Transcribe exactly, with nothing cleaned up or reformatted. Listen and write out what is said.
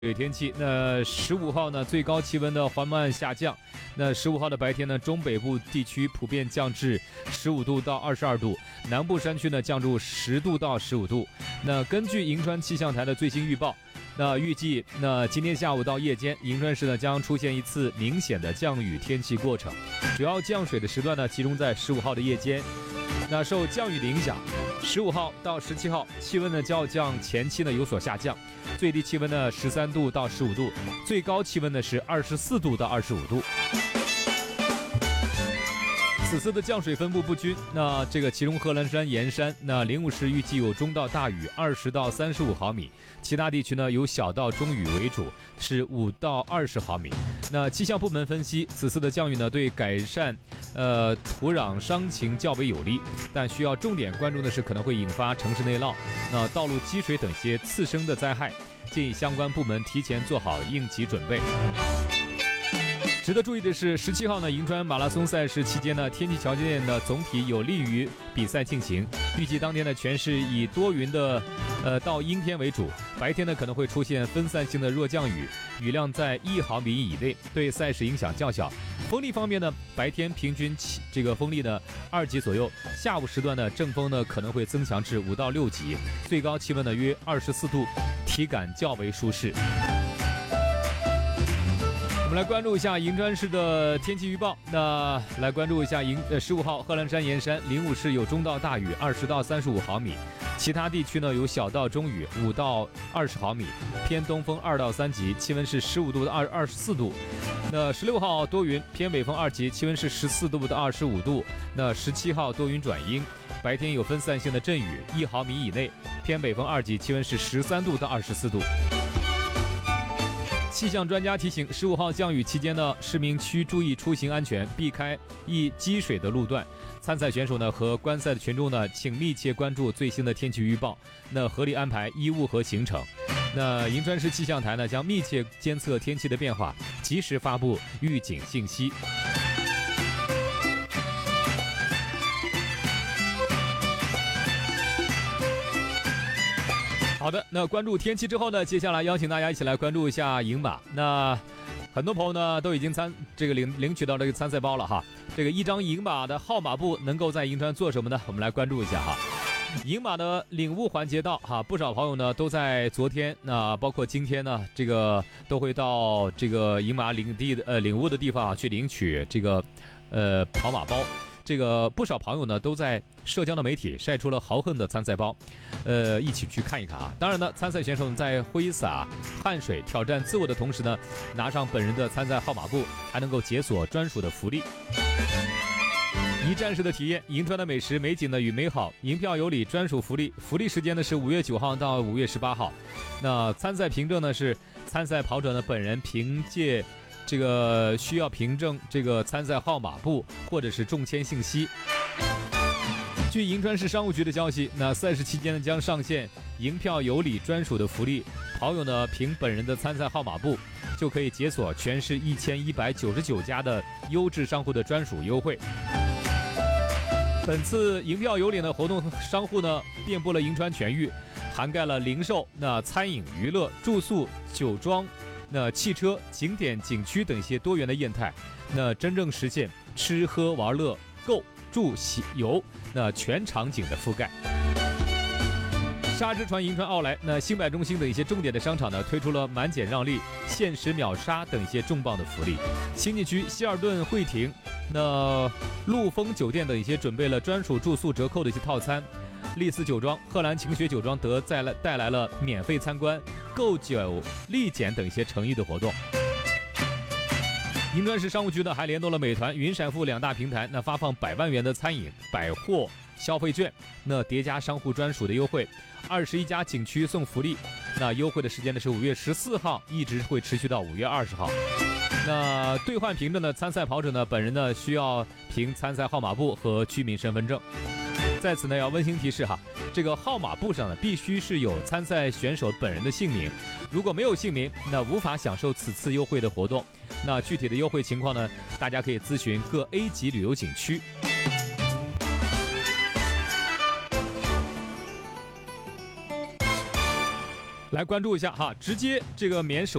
雨天气，那十五号呢，最高气温的缓慢下降。那十五号的白天呢，中北部地区普遍降至十五度到二十二度，南部山区呢降至十度到十五度。那根据银川气象台的最新预报，那预计那今天下午到夜间，银川市呢将出现一次明显的降雨天气过程，主要降水的时段呢集中在十五号的夜间。那受降雨的影响，十五号到十七号气温呢较降前期呢有所下降。最低气温呢十三度到十五度，最高气温呢是二十四度到二十五度。此次的降水分布不均，那这个其中贺兰山盐山那灵武市预计有中到大雨二十到三十五毫米，其他地区呢有小到中雨为主，是五到二十毫米。那气象部门分析，此次的降雨呢对改善呃土壤伤情较为有利，但需要重点关注的是可能会引发城市内涝、那道路积水等些次生的灾害，建议相关部门提前做好应急准备。值得注意的是，十七号呢，银川马拉松赛事期间呢，天气条件呢总体有利于比赛进行。预计当天呢，全市以多云的呃到阴天为主，白天呢可能会出现分散性的弱降雨，雨量在一毫米以内，对赛事影响较小。风力方面呢，白天平均这个风力呢二级左右，下午时段呢阵风呢可能会增强至五到六级，最高气温呢约二十四度，体感较为舒适。我们来关注一下银川市的天气预报。那来关注一下银呃十五号贺兰山盐山灵武市有中到大雨二十到三十五毫米，其他地区呢有小到中雨五到二十毫米，偏东风二到三级，气温是十五度到二二十四度。那十六号多云，偏北风二级，气温是十四度到二十五度。那十七号多云转阴，白天有分散性的阵雨一毫米以内，偏北风二级，气温是十三度到二十四度。气象专家提醒，十五号降雨期间呢，市民需注意出行安全，避开易积水的路段。参赛选手呢和观赛的群众呢，请密切关注最新的天气预报，那合理安排衣物和行程。那银川市气象台呢将密切监测天气的变化，及时发布预警信息。好的，那关注天气之后呢，接下来邀请大家一起来关注一下赢马。那很多朋友呢都已经参这个领领取到这个参赛包了哈。这个一张赢马的号码布能够在银川做什么呢？我们来关注一下哈。赢马的领悟环节到哈，不少朋友呢都在昨天，那包括今天呢，这个都会到这个赢马领地的呃领悟的地方啊去领取这个呃跑马包。这个不少朋友呢都在社交的媒体晒出了豪横的参赛包，呃，一起去看一看啊。当然呢，参赛选手们在挥洒汗水挑战自我的同时呢，拿上本人的参赛号码布，还能够解锁专属的福利。一站式的体验，银川的美食美景呢与美好，银票有礼专属福利，福利时间呢是五月九号到五月十八号。那参赛凭证呢是参赛跑者呢本人凭借这个需要凭证这个参赛号码布或者是中签信息。据银川市商务局的消息，那赛事期间呢将上线银票有礼专属的福利，跑友呢凭本人的参赛号码布就可以解锁全市一千一百九十九家的优质商户的专属优惠。本次银票有礼的活动商户呢遍布了银川全域，涵盖了零售、那餐饮、娱乐、住宿、酒庄、那汽车、景点、景区等一些多元的业态，那真正实现吃喝玩乐、购住喜游那全场景的覆盖。沙之船银川奥莱、那星百中心等一些重点的商场呢，推出了满减让利、限时秒杀等一些重磅的福利。新景区希尔顿会亭、那陆丰酒店等一些准备了专属住宿折扣的一些套餐。丽思酒庄、贺兰晴雪酒庄得再来带来了免费参观、购酒立减等一些诚意的活动。银川市商务局呢还联动了美团、云闪付两大平台，那发放百万元的餐饮、百货消费券，那叠加商户专属的优惠。二十一家景区送福利，那优惠的时间呢是五月十四号，一直会持续到五月二十号。那兑换凭证的参赛跑者呢，本人呢需要凭参赛号码布和居民身份证。在此呢要温馨提示哈，这个号码布上呢必须是有参赛选手本人的姓名，如果没有姓名，那无法享受此次优惠的活动。那具体的优惠情况呢，大家可以咨询各 A 级旅游景区。 来关注一下哈，直接这个免手